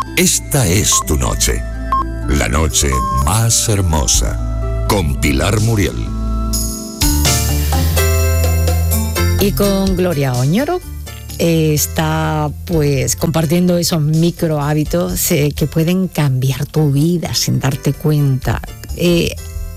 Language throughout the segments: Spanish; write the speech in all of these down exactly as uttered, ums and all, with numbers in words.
Esta es tu noche. La noche más hermosa. Con Pilar Muriel. Y con Gloria Oñoro eh, está pues compartiendo esos micro hábitos eh, que pueden cambiar tu vida sin darte cuenta. Eh,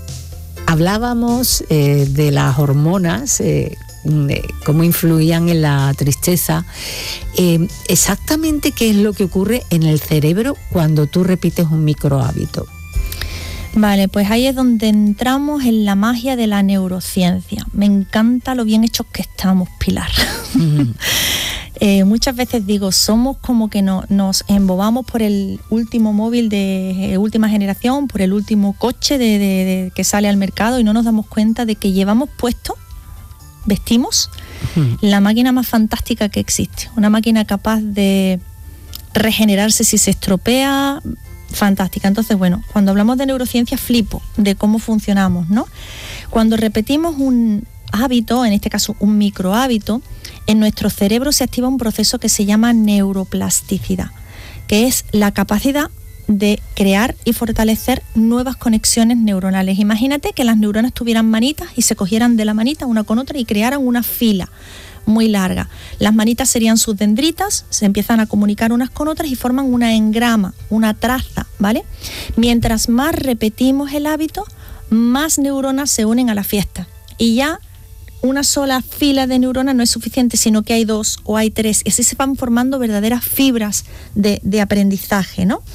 hablábamos eh, de las hormonas, eh, de cómo influían en la tristeza. Eh, exactamente qué es lo que ocurre en el cerebro cuando tú repites un micro hábito. Vale, pues ahí es donde entramos en la magia de la neurociencia. Me encanta lo bien hechos que estamos, Pilar. Mm. eh, muchas veces digo, somos como que no, nos embobamos por el último móvil de eh, última generación, por el último coche de, de, de, que sale al mercado y no nos damos cuenta de que llevamos puesto, vestimos, mm. la máquina más fantástica que existe. Una máquina capaz de regenerarse si se estropea. Fantástica. Entonces, bueno, cuando hablamos de neurociencia flipo de cómo funcionamos, ¿no? Cuando repetimos un hábito, en este caso un micro hábito, en nuestro cerebro se activa un proceso que se llama neuroplasticidad, que es la capacidad de crear y fortalecer nuevas conexiones neuronales. Imagínate que las neuronas tuvieran manitas y se cogieran de la manita una con otra y crearan una fila muy larga. Las manitas serían sus dendritas, se empiezan a comunicar unas con otras y forman una engrama, una traza, ¿vale? Mientras más repetimos el hábito, más neuronas se unen a la fiesta. Y ya una sola fila de neuronas no es suficiente, sino que hay dos o hay tres. Y así se van formando verdaderas fibras de, de aprendizaje, ¿no?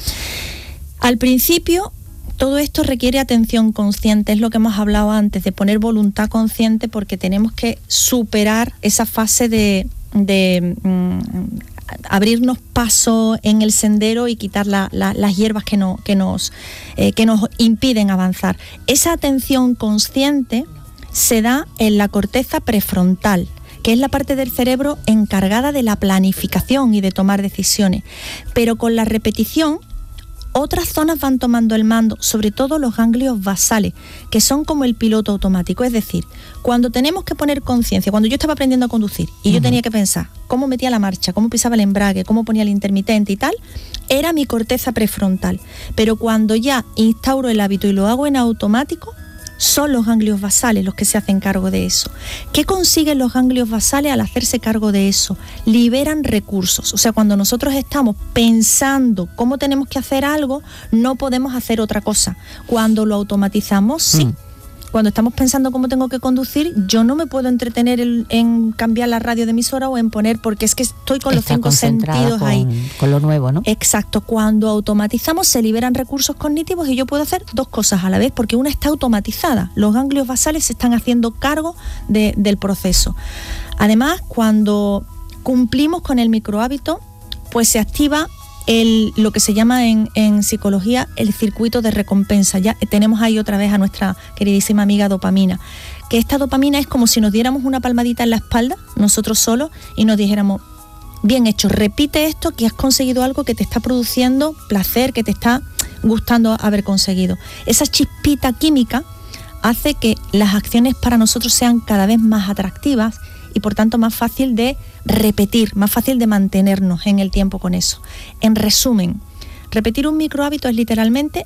Al principio, todo esto requiere atención consciente, es lo que hemos hablado antes, de poner voluntad consciente, porque tenemos que superar esa fase de, de mm, abrirnos paso en el sendero y quitar la, la, las hierbas que, no, que, nos, eh, que nos impiden avanzar. Esa atención consciente se da en la corteza prefrontal, que es la parte del cerebro encargada de la planificación y de tomar decisiones. Pero con la repetición, otras zonas van tomando el mando, sobre todo los ganglios basales, que son como el piloto automático. Es decir, cuando tenemos que poner conciencia, cuando yo estaba aprendiendo a conducir y uh-huh. yo tenía que pensar cómo metía la marcha, cómo pisaba el embrague, cómo ponía el intermitente y tal, era mi corteza prefrontal. Pero cuando ya instauro el hábito y lo hago en automático, son los ganglios basales los que se hacen cargo de eso. ¿Qué consiguen los ganglios basales al hacerse cargo de eso? Liberan recursos. O sea, cuando nosotros estamos pensando cómo tenemos que hacer algo, no podemos hacer otra cosa. Cuando lo automatizamos, sí. Mm. Cuando estamos pensando cómo tengo que conducir, yo no me puedo entretener en, en cambiar la radio de emisora o en poner, porque es que estoy con los Está cinco sentidos con, ahí. Con lo nuevo, ¿no? Exacto. Cuando automatizamos se liberan recursos cognitivos y yo puedo hacer dos cosas a la vez, porque una está automatizada. Los ganglios basales se están haciendo cargo de, del proceso. Además, cuando cumplimos con el microhábito, pues se activa El, lo que se llama en, en psicología el circuito de recompensa. Ya tenemos ahí otra vez a nuestra queridísima amiga dopamina, que esta dopamina es como si nos diéramos una palmadita en la espalda, nosotros solos, y nos dijéramos, bien hecho, repite esto, que has conseguido algo que te está produciendo placer, que te está gustando haber conseguido. Esa chispita química hace que las acciones para nosotros sean cada vez más atractivas y por tanto más fácil de repetir, más fácil de mantenernos en el tiempo con eso. En resumen, repetir un micro hábito es literalmente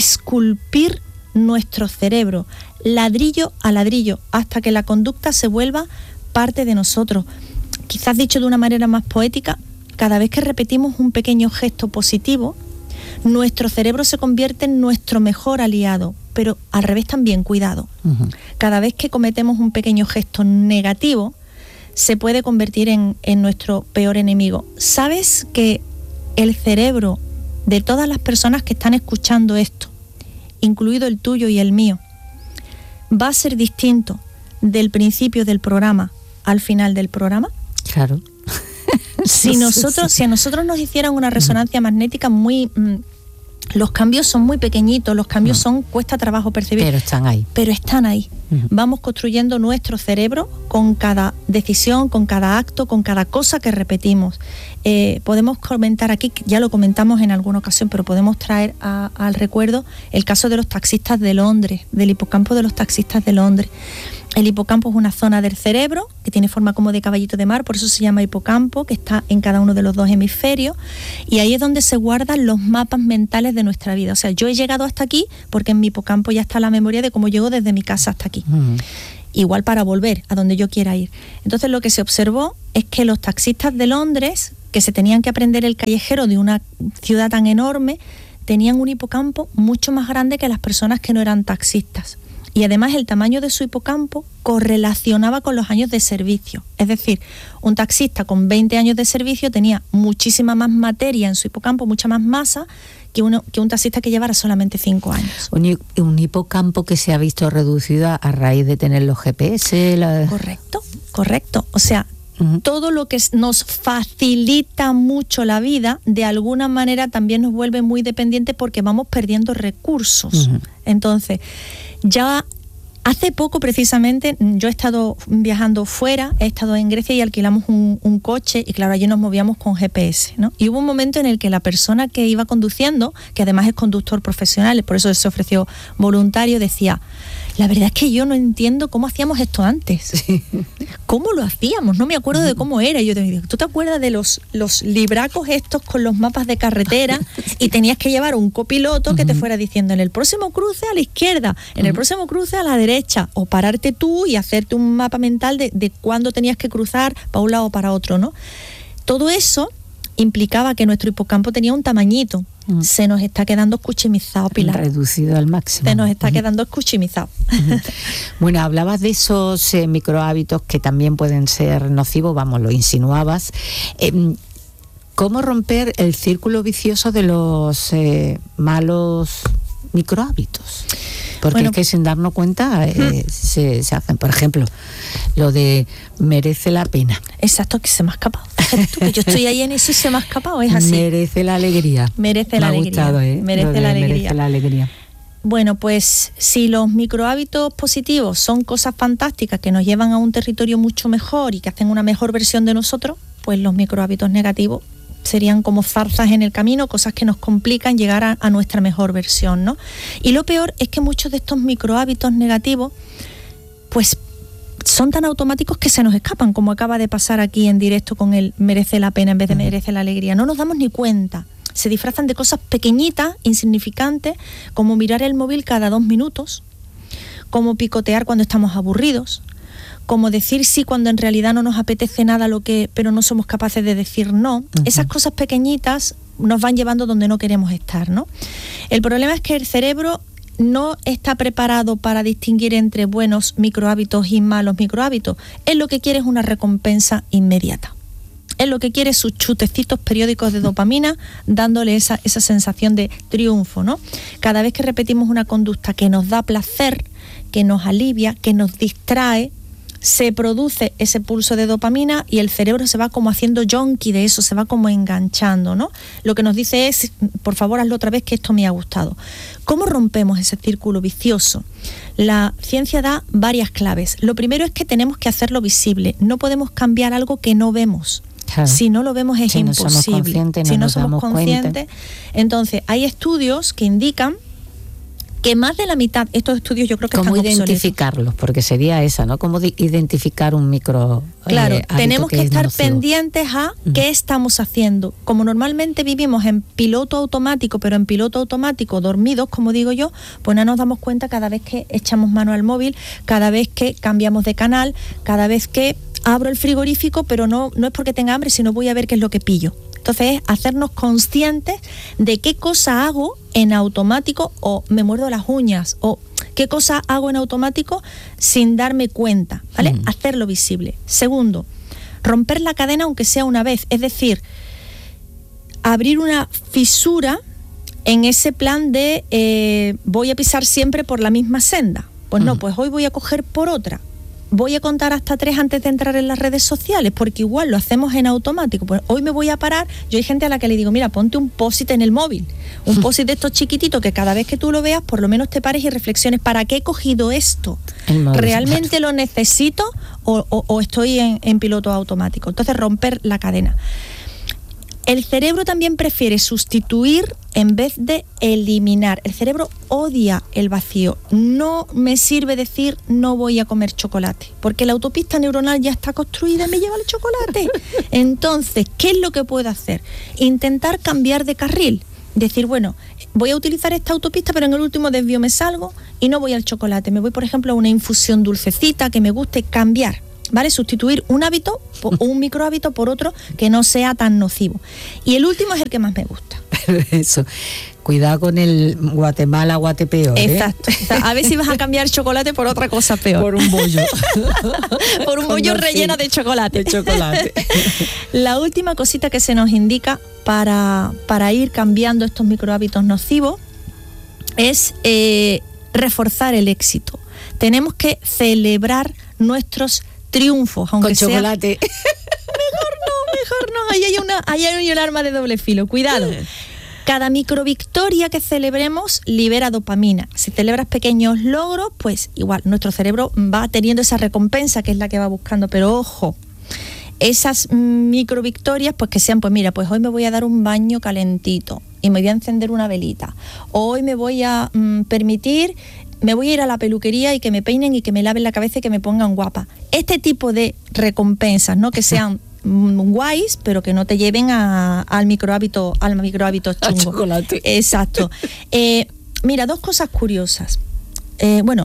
esculpir nuestro cerebro, ladrillo a ladrillo, hasta que la conducta se vuelva parte de nosotros. Quizás dicho de una manera más poética, cada vez que repetimos un pequeño gesto positivo, nuestro cerebro se convierte en nuestro mejor aliado, pero al revés también, cuidado. Uh-huh. Cada vez que cometemos un pequeño gesto negativo, se puede convertir en, en nuestro peor enemigo. ¿Sabes que el cerebro de todas las personas que están escuchando esto, incluido el tuyo y el mío, va a ser distinto del principio del programa al final del programa? Claro. Si nosotros, si a nosotros nos hicieran una resonancia magnética muy... Mmm, los cambios son muy pequeñitos, los cambios uh-huh. son, cuesta trabajo percibir. Pero están ahí. Pero están ahí. Uh-huh. Vamos construyendo nuestro cerebro con cada decisión, con cada acto, con cada cosa que repetimos. Eh, podemos comentar aquí, ya lo comentamos en alguna ocasión, pero podemos traer a, al recuerdo el caso de los taxistas de Londres, del hipocampo de los taxistas de Londres. El hipocampo es una zona del cerebro que tiene forma como de caballito de mar, por eso se llama hipocampo, que está en cada uno de los dos hemisferios, y ahí es donde se guardan los mapas mentales de nuestra vida. O sea, yo he llegado hasta aquí porque en mi hipocampo ya está la memoria de cómo llego desde mi casa hasta aquí. Uh-huh. Igual para volver a donde yo quiera ir. Entonces lo que se observó es que los taxistas de Londres, que se tenían que aprender el callejero de una ciudad tan enorme, tenían un hipocampo mucho más grande que las personas que no eran taxistas. Y además el tamaño de su hipocampo correlacionaba con los años de servicio. Es decir, un taxista con veinte años de servicio tenía muchísima más materia en su hipocampo, mucha más masa, que, uno, que un taxista que llevara solamente cinco años. Un, un hipocampo que se ha visto reducido a raíz de tener los G P S. La... Correcto, correcto. O sea, uh-huh. todo lo que nos facilita mucho la vida, de alguna manera también nos vuelve muy dependientes porque vamos perdiendo recursos. Uh-huh. Entonces, ya hace poco precisamente yo he estado viajando fuera, he estado en Grecia y alquilamos un, un coche y claro, allí nos movíamos con G P S, ¿no? Y hubo un momento en el que la persona que iba conduciendo, que además es conductor profesional, por eso se ofreció voluntario, decía: la verdad es que yo no entiendo cómo hacíamos esto antes. Sí. ¿Cómo lo hacíamos? No me acuerdo de cómo era. Y yo te digo, ¿tú te acuerdas de los, los libracos estos con los mapas de carretera? Sí. Y tenías que llevar un copiloto que uh-huh. te fuera diciendo en el próximo cruce a la izquierda, en uh-huh. el próximo cruce a la derecha, o pararte tú y hacerte un mapa mental de, de cuándo tenías que cruzar para un lado o para otro, ¿no? Todo eso implicaba que nuestro hipocampo tenía un tamañito. Mm. Se nos está quedando escuchimizado, Pilar. Reducido al máximo. Se nos está uh-huh. quedando escuchimizado. Uh-huh. Bueno, hablabas de esos eh, microhábitos que también pueden ser nocivos, vamos, lo insinuabas. Eh, ¿Cómo romper el círculo vicioso de los eh, malos microhábitos? Porque bueno, es que sin darnos cuenta eh, uh-huh. se, se hacen, por ejemplo, lo de merece la pena. Exacto, que se me ha escapado. Tú, que yo estoy ahí en eso y se me ha escapado, es así. Merece la alegría. Merece me la ha alegría. Gustado, ¿eh? Merece la alegría. Merece la alegría. Bueno, pues si los microhábitos positivos son cosas fantásticas que nos llevan a un territorio mucho mejor y que hacen una mejor versión de nosotros, pues los microhábitos negativos serían como zarzas en el camino, cosas que nos complican llegar a, a nuestra mejor versión, ¿no? Y lo peor es que muchos de estos microhábitos negativos, pues son tan automáticos que se nos escapan, como acaba de pasar aquí en directo con el merece la pena en vez de merece la alegría. No nos damos ni cuenta. Se disfrazan de cosas pequeñitas, insignificantes, como mirar el móvil cada dos minutos, como picotear cuando estamos aburridos, como decir sí cuando en realidad no nos apetece nada, lo que, pero no somos capaces de decir no. Uh-huh. Esas cosas pequeñitas nos van llevando donde no queremos estar, ¿no? El problema es que el cerebro no está preparado para distinguir entre buenos microhábitos y malos microhábitos. Él lo que quiere es una recompensa inmediata. Él lo que quiere es sus chutecitos periódicos de dopamina, dándole esa, esa sensación de triunfo, ¿no? Cada vez que repetimos una conducta que nos da placer, que nos alivia, que nos distrae, se produce ese pulso de dopamina y el cerebro se va como haciendo junkie de eso, se va como enganchando, ¿no? Lo que nos dice es, por favor, hazlo otra vez que esto me ha gustado. ¿Cómo rompemos ese círculo vicioso? La ciencia da varias claves. Lo primero es que tenemos que hacerlo visible. No podemos cambiar algo que no vemos. Claro. Si no lo vemos es si imposible. No somos conscientes, no si no nos somos damos conscientes, cuenta. Entonces hay estudios que indican que más de la mitad, estos estudios yo creo que ¿Cómo están obsoletos. identificarlos? Porque sería esa, ¿no? ¿Cómo de- identificar un micro Claro, eh, tenemos que, que estar nocivo? pendientes a Uh-huh. qué estamos haciendo. Como normalmente vivimos en piloto automático, pero en piloto automático dormidos, como digo yo, pues no nos damos cuenta cada vez que echamos mano al móvil, cada vez que cambiamos de canal, cada vez que abro el frigorífico, pero no, no es porque tenga hambre, sino voy a ver qué es lo que pillo. Entonces es hacernos conscientes de qué cosa hago en automático o me muerdo las uñas o qué cosa hago en automático sin darme cuenta, ¿vale? Mm. Hacerlo visible. Segundo, romper la cadena aunque sea una vez, es decir, abrir una fisura en ese plan de eh, voy a pisar siempre por la misma senda. Pues mm. no, pues hoy voy a coger por otra. Voy a contar hasta tres antes de entrar en las redes sociales, porque igual lo hacemos en automático. Pues hoy me voy a parar. Yo hay gente a la que le digo, mira, ponte un post-it en el móvil, un post-it de estos chiquititos que cada vez que tú lo veas, por lo menos te pares y reflexiones, ¿para qué he cogido esto? ¿Realmente lo necesito o, o, o estoy en, en piloto automático? Entonces romper la cadena. El cerebro también prefiere sustituir en vez de eliminar. El cerebro odia el vacío. No me sirve decir no voy a comer chocolate, porque la autopista neuronal ya está construida y me lleva el chocolate. Entonces, ¿qué es lo que puedo hacer? Intentar cambiar de carril. Decir, bueno, voy a utilizar esta autopista, pero en el último desvío me salgo y no voy al chocolate. Me voy, por ejemplo, a una infusión dulcecita que me guste, cambiar. ¿Vale? Sustituir un hábito o un microhábito por otro que no sea tan nocivo. Y el último es el que más me gusta. Eso. Cuidado con el Guatemala guatepeor, ¿eh? Exacto. O sea, a ver si vas a cambiar chocolate por otra cosa peor. Por un bollo. Por un bollo relleno de chocolate. De chocolate. La última cosita que se nos indica para, para ir cambiando estos microhábitos nocivos es eh, reforzar el éxito. Tenemos que celebrar nuestros triunfos, aunque con sea... chocolate. Mejor no, mejor no. Ahí hay una, ahí hay un arma de doble filo. Cuidado. Cada microvictoria que celebremos libera dopamina. Si celebras pequeños logros, pues igual nuestro cerebro va teniendo esa recompensa que es la que va buscando. Pero ojo, esas microvictorias, pues que sean, pues mira, pues hoy me voy a dar un baño calentito y me voy a encender una velita. Hoy me voy a mm, permitir... me voy a ir a la peluquería y que me peinen y que me laven la cabeza y que me pongan guapa. Este tipo de recompensas, ¿no? Que sean guays, pero que no te lleven a, al microhábito, al microhábito chungo. Al chocolate. Exacto. Eh, mira, dos cosas curiosas. Eh, bueno,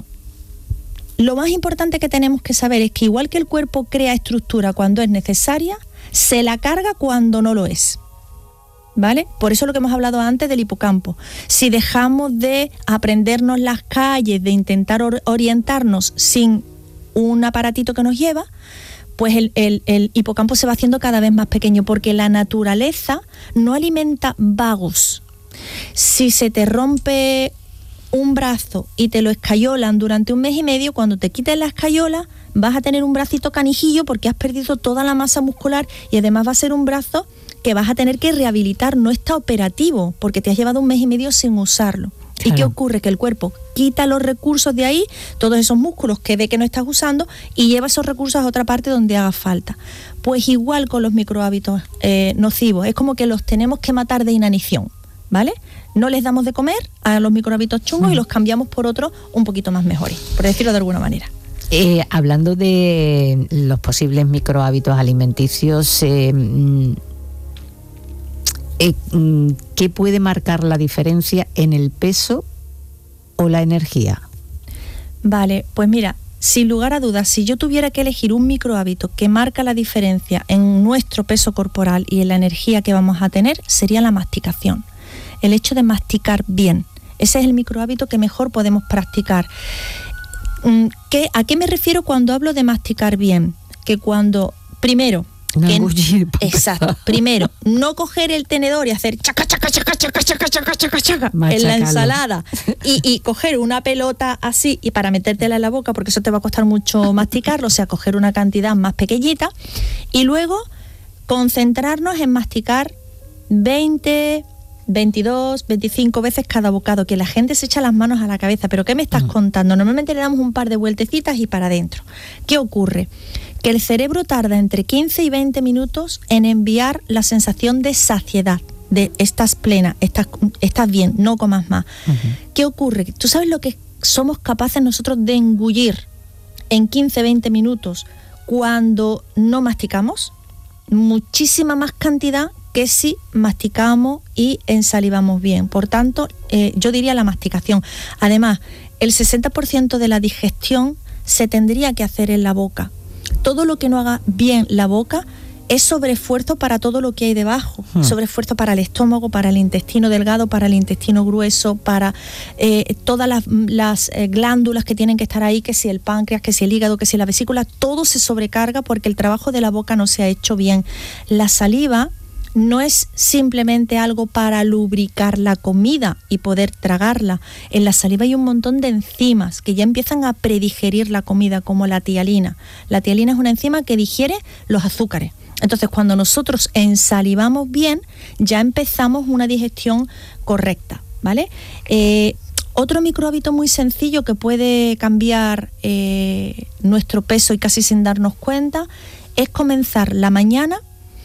lo más importante que tenemos que saber es que igual que el cuerpo crea estructura cuando es necesaria, se la carga cuando no lo es. ¿Vale? Por eso lo que hemos hablado antes del hipocampo. Si dejamos de aprendernos las calles, de intentar or- orientarnos sin un aparatito que nos lleva, pues el, el, el hipocampo se va haciendo cada vez más pequeño, porque la naturaleza no alimenta vagos. Si se te rompe un brazo y te lo escayolan durante un mes y medio, cuando te quiten la escayola vas a tener un bracito canijillo porque has perdido toda la masa muscular y además va a ser un brazo que vas a tener que rehabilitar, no está operativo porque te has llevado un mes y medio sin usarlo. Claro. ¿Y qué ocurre? Que el cuerpo quita los recursos de ahí, todos esos músculos que ve que no estás usando, y lleva esos recursos a otra parte donde haga falta. Pues igual con los microhábitos eh, nocivos, es como que los tenemos que matar de inanición, ¿vale? No les damos de comer a los microhábitos chungos mm. y los cambiamos por otros un poquito más mejores, por decirlo de alguna manera. Eh, hablando de los posibles microhábitos alimenticios, eh, Eh, ¿qué puede marcar la diferencia en el peso o la energía? Vale, pues mira, sin lugar a dudas, si yo tuviera que elegir un microhábito que marca la diferencia en nuestro peso corporal y en la energía que vamos a tener, sería la masticación. El hecho de masticar bien. Ese es el microhábito que mejor podemos practicar. ¿Qué, ¿A qué me refiero cuando hablo de masticar bien? Que cuando, primero... No que, engullir, exacto. Primero, no coger el tenedor y hacer chaca, chaca, chaca, chaca, chaca, chaca, chaca, chaca en la ensalada y, y coger una pelota así y para metértela en la boca, porque eso te va a costar mucho masticarlo, o sea, coger una cantidad más pequeñita y luego concentrarnos en masticar veinte, veintidós, veinticinco veces cada bocado, que la gente se echa las manos a la cabeza. ¿Pero qué me estás uh-huh. contando? Normalmente le damos un par de vueltecitas y para adentro. ¿Qué ocurre? Que el cerebro tarda entre quince y veinte minutos en enviar la sensación de saciedad, de estás plena, estás, estás bien, no comas más. Uh-huh. ¿Qué ocurre? ¿Tú sabes lo que somos capaces nosotros de engullir en quince, veinte minutos cuando no masticamos? Muchísima más cantidad que si masticamos y ensalivamos bien. Por tanto, eh, yo diría la masticación. Además, el sesenta por ciento de la digestión se tendría que hacer en la boca. Todo lo que no haga bien la boca es sobreesfuerzo para todo lo que hay debajo. Hmm. Sobreesfuerzo para el estómago, para el intestino delgado, para el intestino grueso, para eh, todas las, las eh, glándulas que tienen que estar ahí, que si el páncreas, que si el hígado, que si la vesícula, todo se sobrecarga porque el trabajo de la boca no se ha hecho bien. La saliva no es simplemente algo para lubricar la comida y poder tragarla. En la saliva hay un montón de enzimas que ya empiezan a predigerir la comida, como la tialina. La tialina es una enzima que digiere los azúcares. Entonces, cuando nosotros ensalivamos bien, ya empezamos una digestión correcta, ¿vale? Eh, otro microhábito muy sencillo que puede cambiar eh, nuestro peso y casi sin darnos cuenta es comenzar la mañana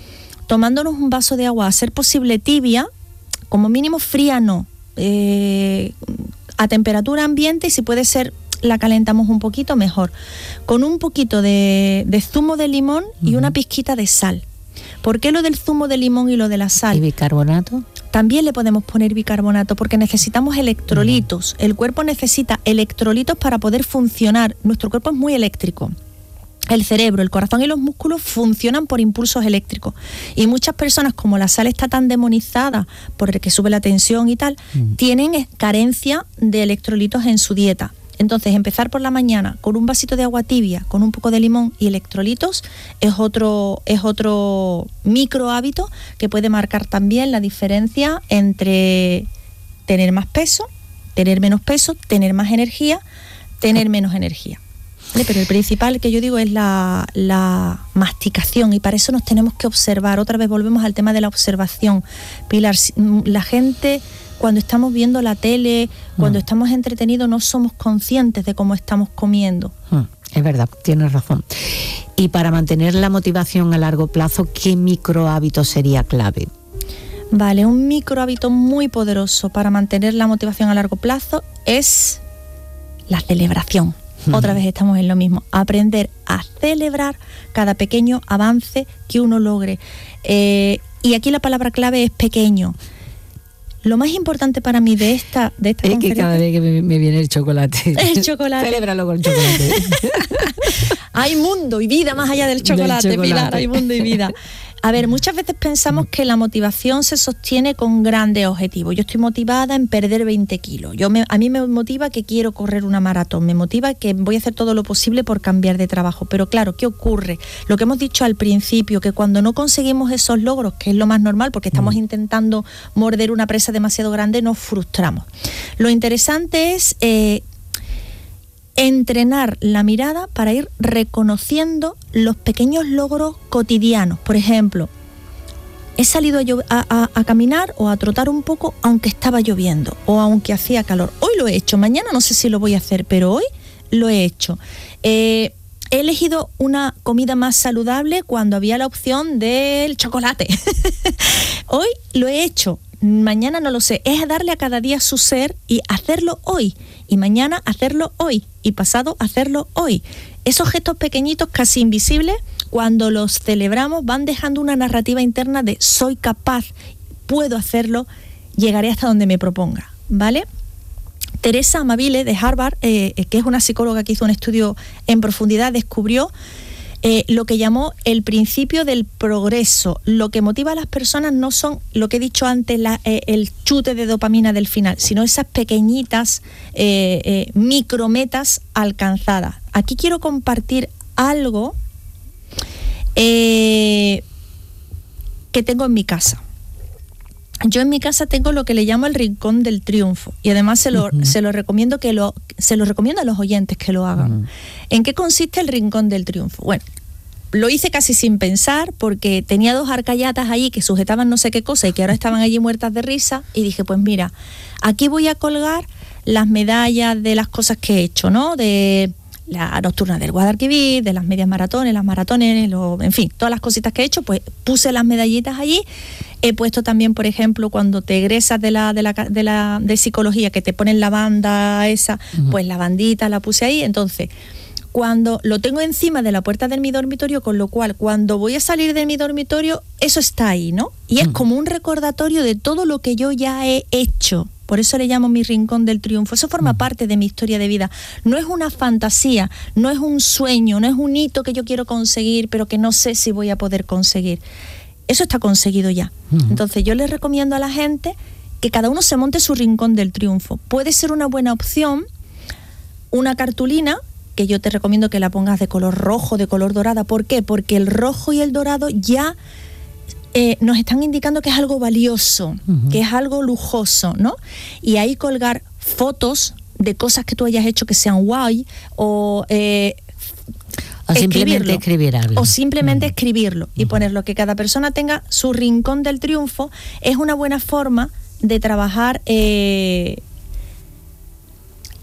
tomándonos un vaso de agua, a ser posible tibia, como mínimo fría no, eh, a temperatura ambiente, y si puede ser la calentamos un poquito mejor, con un poquito de, de zumo de limón y uh-huh. una pizquita de sal. ¿Por qué lo del zumo de limón y lo de la sal? ¿Y bicarbonato? También le podemos poner bicarbonato porque necesitamos electrolitos. Uh-huh. El cuerpo necesita electrolitos para poder funcionar. Nuestro cuerpo es muy eléctrico. El cerebro, el corazón y los músculos funcionan por impulsos eléctricos. Y muchas personas, como la sal está tan demonizada por el que sube la tensión y tal, uh-huh. tienen carencia de electrolitos en su dieta. Entonces, empezar por la mañana con un vasito de agua tibia, con un poco de limón y electrolitos, es otro, es otro micro hábito que puede marcar también la diferencia entre tener más peso, tener menos peso, tener más energía, tener menos energía. ¿Vale? Pero el principal que yo digo es la, la masticación, y para eso nos tenemos que observar. Otra vez volvemos al tema de la observación. Pilar, la gente... Cuando estamos viendo la tele, cuando mm. estamos entretenidos, no somos conscientes de cómo estamos comiendo. Mm, es verdad, tienes razón. Y para mantener la motivación a largo plazo, ¿qué micro hábito sería clave? Vale, un micro hábito muy poderoso para mantener la motivación a largo plazo es la celebración. Mm. Otra vez estamos en lo mismo. Aprender a celebrar cada pequeño avance que uno logre. Eh, y aquí la palabra clave es pequeño. Lo más importante para mí de esta, de esta es conferencia... que cada vez que me, me viene el chocolate. El chocolate. Celébralo con chocolate. Hay mundo y vida más allá del chocolate, del chocolate, Pilar, hay mundo y vida. A ver, muchas veces pensamos que la motivación se sostiene con grandes objetivos. Yo estoy motivada en perder veinte kilos. Yo me, a mí me motiva que quiero correr una maratón. Me motiva que voy a hacer todo lo posible por cambiar de trabajo. Pero claro, ¿qué ocurre? Lo que hemos dicho al principio, que cuando no conseguimos esos logros, que es lo más normal, porque estamos mm. intentando morder una presa demasiado grande, nos frustramos. Lo interesante es... Eh, entrenar la mirada para ir reconociendo los pequeños logros cotidianos. Por ejemplo, he salido a, llo- a, a, a caminar o a trotar un poco aunque estaba lloviendo o aunque hacía calor. Hoy lo he hecho, mañana no sé si lo voy a hacer, pero hoy lo he hecho. Eh, he elegido una comida más saludable cuando había la opción del chocolate. Hoy lo he hecho. Mañana no lo sé, es darle a cada día su ser y hacerlo hoy, y mañana hacerlo hoy, y pasado hacerlo hoy. Esos gestos pequeñitos, casi invisibles, cuando los celebramos, van dejando una narrativa interna de soy capaz, puedo hacerlo, llegaré hasta donde me proponga, ¿vale? Teresa Amabile de Harvard, eh, que es una psicóloga que hizo un estudio en profundidad, descubrió Eh, lo que llamó el principio del progreso. Lo que motiva a las personas no son, lo que he dicho antes, la, eh, el chute de dopamina del final, sino esas pequeñitas eh, eh, micrometas alcanzadas. Aquí quiero compartir algo eh, que tengo en mi casa. Yo en mi casa tengo lo que le llamo el rincón del triunfo, y además se lo, uh-huh. se lo recomiendo que lo se lo recomiendo a los oyentes que lo hagan. Uh-huh. ¿En qué consiste el rincón del triunfo? Bueno, lo hice casi sin pensar porque tenía dos arcayatas allí que sujetaban no sé qué cosa y que ahora estaban allí muertas de risa, y dije, pues mira, aquí voy a colgar las medallas de las cosas que he hecho, ¿no? De la nocturna del Guadalquivir, de las medias maratones, las maratones, lo, en fin, todas las cositas que he hecho, pues puse las medallitas allí. He puesto también, por ejemplo, cuando te egresas de la de la de la de psicología, que te ponen la banda esa, uh-huh. pues la bandita la puse ahí. Entonces, cuando lo tengo encima de la puerta de mi dormitorio, con lo cual cuando voy a salir de mi dormitorio, eso está ahí, ¿no? Y es uh-huh. como un recordatorio de todo lo que yo ya he hecho. Por eso le llamo mi rincón del triunfo. Eso forma parte de mi historia de vida. No es una fantasía, no es un sueño, no es un hito que yo quiero conseguir, pero que no sé si voy a poder conseguir. Eso está conseguido ya. Uh-huh. Entonces yo les recomiendo a la gente que cada uno se monte su rincón del triunfo. Puede ser una buena opción una cartulina, que yo te recomiendo que la pongas de color rojo, de color dorada. ¿Por qué? Porque el rojo y el dorado ya... Eh, nos están indicando que es algo valioso, uh-huh. que es algo lujoso, ¿no? Y ahí colgar fotos de cosas que tú hayas hecho que sean guay, o, eh, o simplemente escribir algo. O simplemente uh-huh. escribirlo y uh-huh. ponerlo, que cada persona tenga su rincón del triunfo. Es una buena forma de trabajar eh,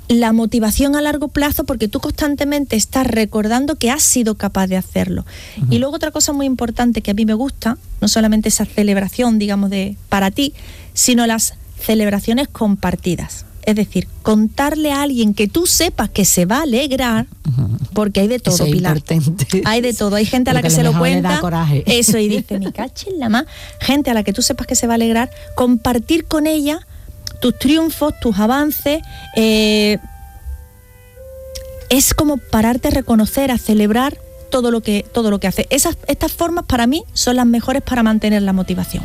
la motivación a largo plazo, porque tú constantemente estás recordando que has sido capaz de hacerlo. Uh-huh. Y luego otra cosa muy importante que a mí me gusta, no solamente esa celebración, digamos, de para ti, sino las celebraciones compartidas. Es decir, contarle a alguien que tú sepas que se va a alegrar, uh-huh. porque hay de todo, eso Pilar. Importante. Hay de todo. Hay gente a la que, que se lo cuenta. Le da coraje. Eso, y dice, mi cachen la más. Gente a la que tú sepas que se va a alegrar, compartir con ella tus triunfos, tus avances, eh, es como pararte a reconocer, a celebrar todo lo que todo lo que hace. Esas, estas formas para mí son las mejores para mantener la motivación.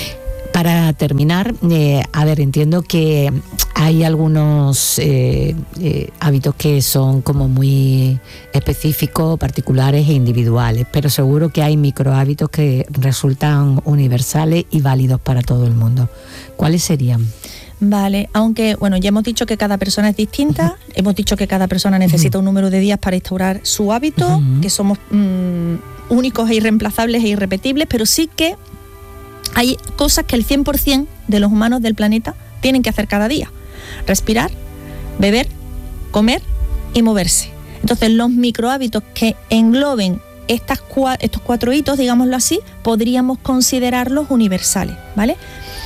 Para terminar, eh, a ver, entiendo que hay algunos eh, eh, hábitos que son como muy específicos, particulares e individuales, pero seguro que hay microhábitos que resultan universales y válidos para todo el mundo. ¿Cuáles serían? Vale, aunque, bueno, ya hemos dicho que cada persona es distinta, uh-huh. hemos dicho que cada persona necesita uh-huh. un número de días para instaurar su hábito, uh-huh. que somos mmm, únicos e irreemplazables e irrepetibles, pero sí que hay cosas que el cien por ciento de los humanos del planeta tienen que hacer cada día. Respirar, beber, comer y moverse. Entonces, los microhábitos que engloben estas cua- estos cuatro hitos, digámoslo así, podríamos considerarlos universales, ¿vale?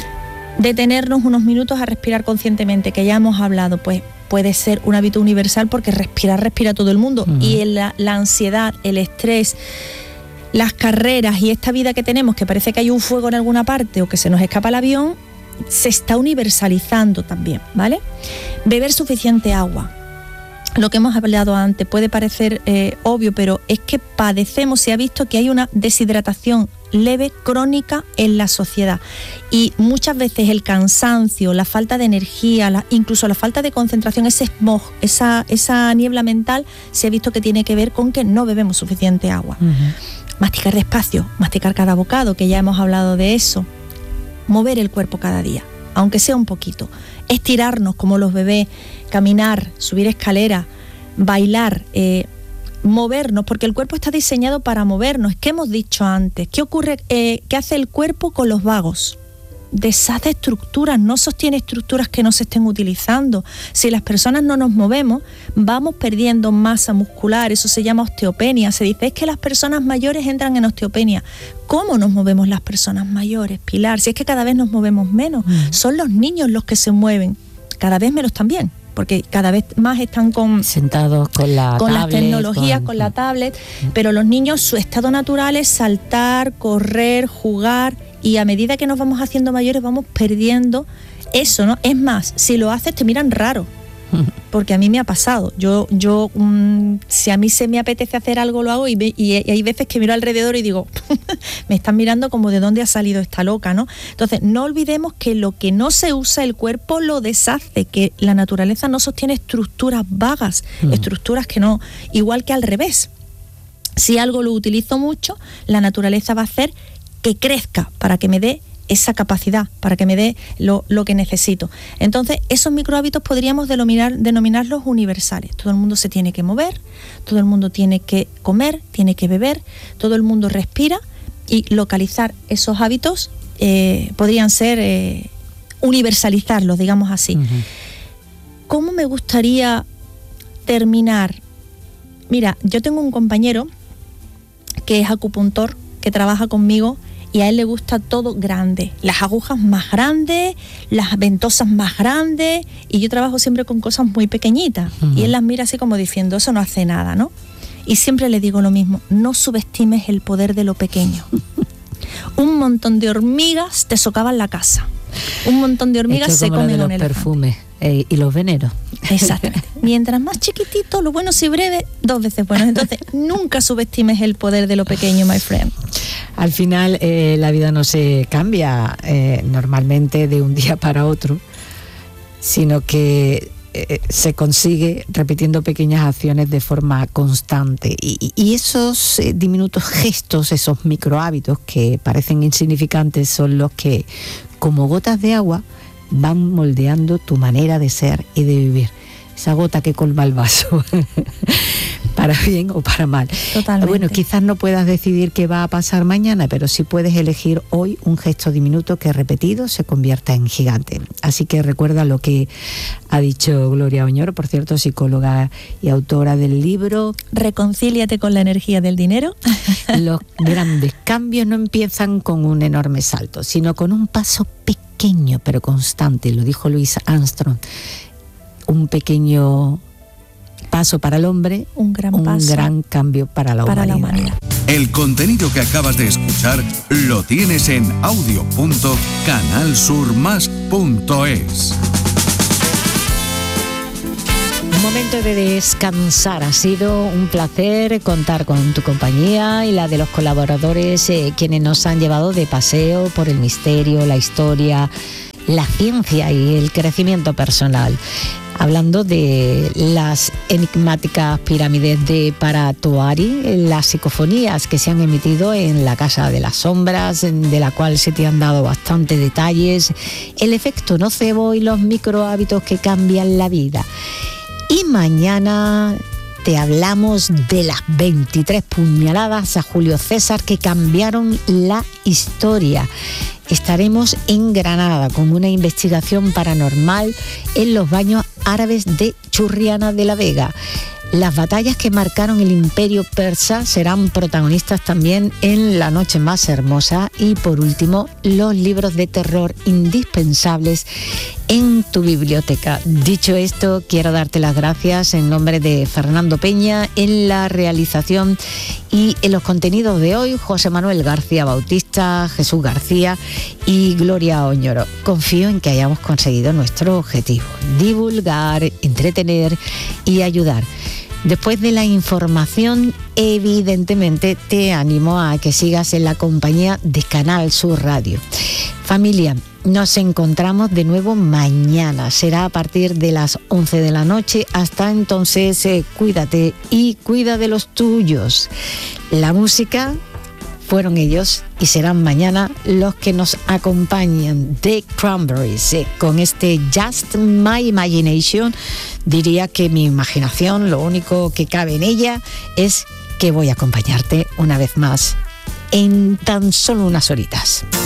Detenernos unos minutos a respirar conscientemente, que ya hemos hablado, pues puede ser un hábito universal porque respirar respira todo el mundo. Uh-huh. Y la, la ansiedad, el estrés, las carreras y esta vida que tenemos, que parece que hay un fuego en alguna parte o que se nos escapa el avión, se está universalizando también, ¿vale? Beber suficiente agua. Lo que hemos hablado antes puede parecer eh, obvio, pero es que padecemos, se ha visto que hay una deshidratación leve, crónica en la sociedad, y muchas veces el cansancio, la falta de energía, la, incluso la falta de concentración, ese smog, esa, esa niebla mental, se ha visto que tiene que ver con que no bebemos suficiente agua. Uh-huh. Masticar despacio, masticar cada bocado, que ya hemos hablado de eso. Mover el cuerpo cada día, aunque sea un poquito. Estirarnos como los bebés, caminar, subir escaleras, bailar, eh, movernos, porque el cuerpo está diseñado para movernos. ¿Qué hemos dicho antes? ¿Qué ocurre? Eh, ¿Qué hace el cuerpo con los vagos? Deshace estructuras, no sostiene estructuras que no se estén utilizando. Si las personas no nos movemos, vamos perdiendo masa muscular, eso se llama osteopenia. Se dice es que las personas mayores entran en osteopenia. ¿Cómo nos movemos las personas mayores, Pilar? Si es que cada vez nos movemos menos, mm. son los niños los que se mueven, cada vez menos también, porque cada vez más están con sentados con la con tablet, las tecnologías, con... con la tablet, pero los niños, su estado natural es saltar, correr, jugar, y a medida que nos vamos haciendo mayores vamos perdiendo eso, ¿no? Es más, si lo haces te miran raro, porque a mí me ha pasado. Yo, yo mmm, si a mí se me apetece hacer algo, lo hago, y, ve, y, y hay veces que miro alrededor y digo, me están mirando como de dónde ha salido esta loca, ¿no? Entonces, no olvidemos que lo que no se usa el cuerpo lo deshace, que la naturaleza no sostiene estructuras vagas, mm. estructuras que no, igual que al revés. Si algo lo utilizo mucho, la naturaleza va a hacer que crezca para que me dé esa capacidad, para que me dé lo, lo que necesito. Entonces, esos microhábitos podríamos denominar, denominarlos universales. Todo el mundo se tiene que mover, todo el mundo tiene que comer, tiene que beber, todo el mundo respira, y localizar esos hábitos eh, podrían ser eh, universalizarlos, digamos así. Uh-huh. ¿Cómo me gustaría terminar? Mira, yo tengo un compañero que es acupuntor, que trabaja conmigo, y a él le gusta todo grande, las agujas más grandes, las ventosas más grandes, y yo trabajo siempre con cosas muy pequeñitas, uh-huh. y él las mira así como diciendo, eso no hace nada, ¿no? Y siempre le digo lo mismo, no subestimes el poder de lo pequeño. Un montón de hormigas te socavan la casa, un montón de hormigas se comen un elefante. Los perfumes eh, y los venenos. Exactamente. Mientras más chiquitito, lo bueno si breve, dos veces bueno. Entonces, nunca subestimes el poder de lo pequeño, my friend. Al final, eh, la vida no se cambia eh, normalmente de un día para otro, sino que eh, se consigue repitiendo pequeñas acciones de forma constante. Y, y esos eh, diminutos gestos, esos microhábitos que parecen insignificantes, son los que, como gotas de agua, van moldeando tu manera de ser y de vivir. Esa gota que colma el vaso. para bien o para mal. Totalmente. Bueno, quizás no puedas decidir qué va a pasar mañana, pero sí puedes elegir hoy un gesto diminuto que repetido se convierta en gigante. Así que recuerda lo que ha dicho Gloria Oñoro, por cierto, psicóloga y autora del libro Reconcíliate con la energía del dinero. Los grandes cambios no empiezan con un enorme salto, sino con un paso pequeño pero constante. Lo dijo Louis Armstrong. Un pequeño paso para el hombre, un gran, un paso gran cambio para la para humanidad. la humanidad. El contenido que acabas de escuchar lo tienes en audio punto canal sur más punto es. Un momento de descansar. Ha sido un placer contar con tu compañía y la de los colaboradores, eh, quienes nos han llevado de paseo por el misterio, la historia, la ciencia y el crecimiento personal. Hablando de las enigmáticas pirámides de Paratoari, las psicofonías que se han emitido en la Casa de las Sombras, de la cual se te han dado bastantes detalles, el efecto nocebo y los microhábitos que cambian la vida. Y mañana te hablamos de las veintitrés puñaladas a Julio César que cambiaron la historia. Estaremos en Granada con una investigación paranormal en los baños árabes de Churriana de la Vega. Las batallas que marcaron el imperio persa serán protagonistas también en La Noche Más Hermosa. Y por último, los libros de terror indispensables en tu biblioteca. Dicho esto, quiero darte las gracias en nombre de Fernando Peña en la realización y en los contenidos de hoy, José Manuel García Bautista, Jesús García y Gloria Oñoro. Confío en que hayamos conseguido nuestro objetivo: divulgar, entretener y ayudar. Después de la información, evidentemente te animo a que sigas en la compañía de Canal Sur Radio. Familia, nos encontramos de nuevo mañana. Será a partir de las once de la noche. Hasta entonces, eh, cuídate y cuida de los tuyos. La música fueron ellos y serán mañana los que nos acompañan. The Cranberries, eh, con este Just My Imagination. Diría que mi imaginación, lo único que cabe en ella es que voy a acompañarte una vez más en tan solo unas horitas.